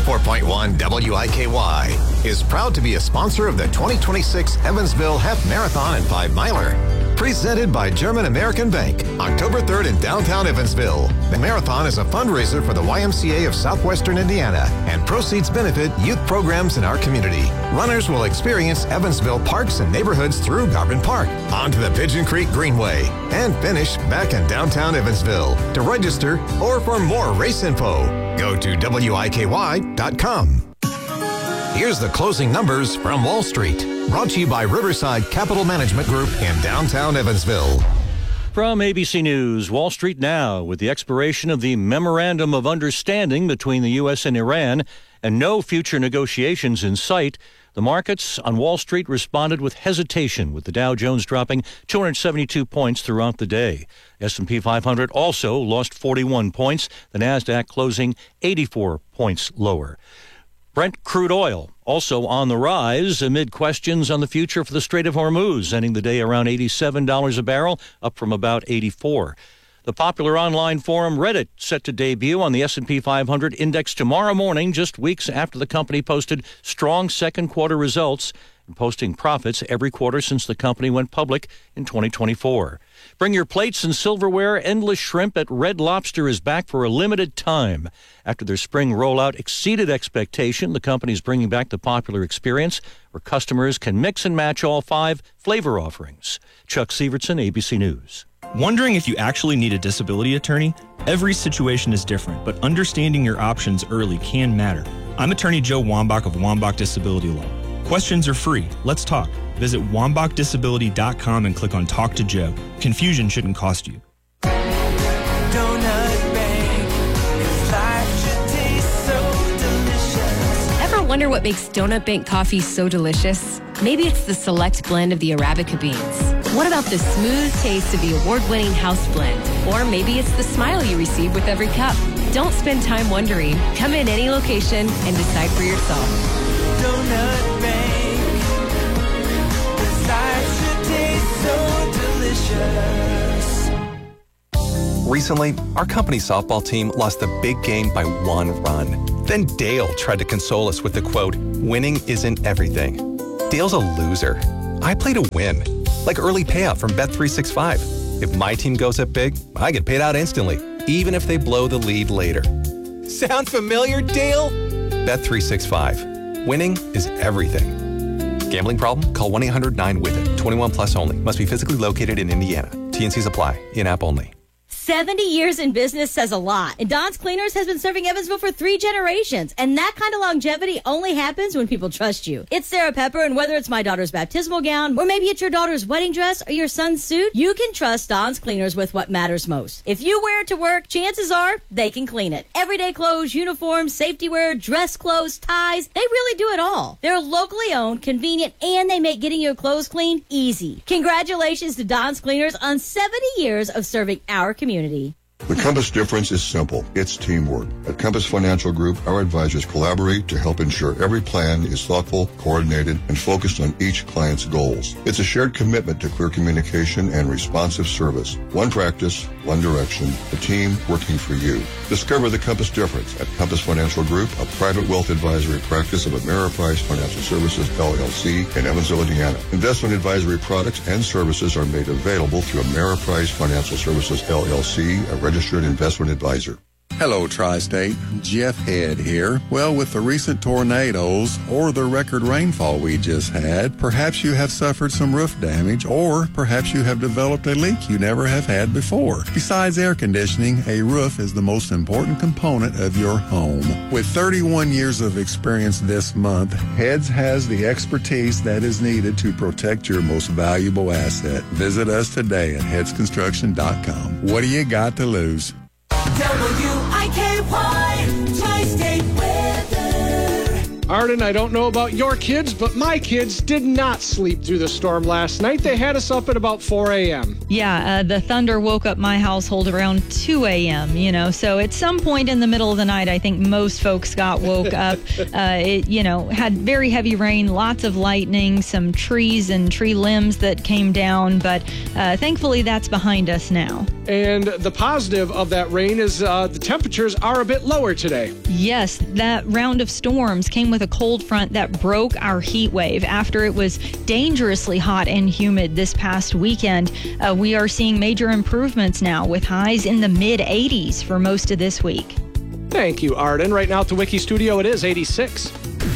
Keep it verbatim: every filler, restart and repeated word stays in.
ninety-four point one W I K Y is proud to be a sponsor of the twenty twenty-six Evansville Half Marathon and Five Miler. Presented by German American Bank, October third in downtown Evansville. The marathon is a fundraiser for the Y M C A of Southwestern Indiana, and proceeds benefit youth programs in our community. Runners will experience Evansville parks and neighborhoods through Garvin Park, onto the Pigeon Creek Greenway, and finish back in downtown Evansville. To register or for more race info, go to W I K Y dot com. Here's the closing numbers from Wall Street. Brought to you by Riverside Capital Management Group in downtown Evansville. From A B C News, Wall Street now, with the expiration of the Memorandum of Understanding between the U S and Iran and no future negotiations in sight, the markets on Wall Street responded with hesitation, with the Dow Jones dropping two hundred seventy-two points throughout the day. S and P five hundred also lost forty-one points, the NASDAQ closing eighty-four points lower. Brent crude oil also on the rise amid questions on the future for the Strait of Hormuz, ending the day around eighty-seven dollars a barrel, up from about eighty-four dollars. The popular online forum Reddit set to debut on the S and P five hundred index tomorrow morning, just weeks after the company posted strong second quarter results and posting profits every quarter since the company went public in twenty twenty-four. Bring your plates and silverware. Endless Shrimp at Red Lobster is back for a limited time. After their spring rollout exceeded expectation, the company is bringing back the popular experience where customers can mix and match all five flavor offerings. Chuck Sievertson, A B C News. Wondering if you actually need a disability attorney? Every situation is different, but understanding your options early can matter. I'm attorney Joe Wambach of Wambach Disability Law. Questions are free. Let's talk. Visit wambach disability dot com and click on Talk to Joe. Confusion shouldn't cost you. Donut Bank, 'cause life should taste so delicious. Ever wonder what makes Donut Bank coffee so delicious? Maybe it's the select blend of the Arabica beans. What about the smooth taste of the award-winning house blend? Or maybe it's the smile you receive with every cup. Don't spend time wondering. Come in any location and decide for yourself. Donut Bank, 'cause life should taste so delicious. Recently, our company softball team lost the big game by one run. Then Dale tried to console us with the quote, "Winning isn't everything." Dale's a loser. I play to win, like early payout from Bet three sixty-five. If my team goes up big, I get paid out instantly, even if they blow the lead later. Sound familiar, Dale? Bet three sixty-five. Winning is everything. Gambling problem? Call one eight hundred nine with it. twenty-one plus only. Must be physically located in Indiana. T N Cs apply. In-app only. seventy years in business says a lot, and Don's Cleaners has been serving Evansville for three generations, and that kind of longevity only happens when people trust you. It's Sarah Pepper, and whether it's my daughter's baptismal gown, or maybe it's your daughter's wedding dress, or your son's suit, you can trust Don's Cleaners with what matters most. If you wear it to work, chances are they can clean it. Everyday clothes, uniforms, safety wear, dress clothes, ties, they really do it all. They're locally owned, convenient, and they make getting your clothes clean easy. Congratulations to Don's Cleaners on seventy years of serving our community. The Compass difference is simple. It's teamwork. At Compass Financial Group, our advisors collaborate to help ensure every plan is thoughtful, coordinated, and focused on each client's goals. It's a shared commitment to clear communication and responsive service. One practice, one direction, a team working for you. Discover the Compass difference at Compass Financial Group, a private wealth advisory practice of Ameriprise Financial Services, L L C, in Evansville, Indiana. Investment advisory products and services are made available through Ameriprise Financial Services, L L C, a registered investment advisor. Hello, Tri-State. Jeff Head here. Well, with the recent tornadoes or the record rainfall we just had, perhaps you have suffered some roof damage, or perhaps you have developed a leak you never have had before. Besides air conditioning, a roof is the most important component of your home. With thirty-one years of experience this month, Heads has the expertise that is needed to protect your most valuable asset. Visit us today at heads construction dot com. What do you got to lose? W I K Y, Tri-State Weather. Arden, I don't know about your kids, but my kids did not sleep through the storm last night. They had us up at about four a.m. Yeah, uh, the thunder woke up my household around two a.m., you know, so at some point in the middle of the night, I think most folks got woke up. Uh, it, you know, had very heavy rain, lots of lightning, some trees and tree limbs that came down, but uh, thankfully that's behind us now. And the positive of that rain is uh, the temperatures are a bit lower today. Yes, that round of storms came with a cold front that broke our heat wave after it was dangerously hot and humid this past weekend. Uh, we are seeing major improvements now with highs in the mid eighties for most of this week. Thank you, Arden. Right now at the Wiki Studio, it is eighty-six.